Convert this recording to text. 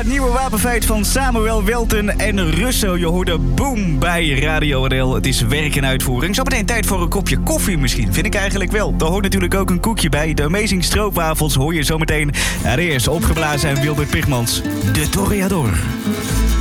het nieuwe wapenfeit van Samuel Welten en Russo. Je hoorde Boom bij Radio NL. Het is werk en uitvoering. Zometeen tijd voor een kopje koffie misschien. Vind ik eigenlijk wel. Er hoort natuurlijk ook een koekje bij. De Amazing Stroopwafels hoor je zometeen. En eerst opgeblazen en Wilbert Pigmans. De Toreador.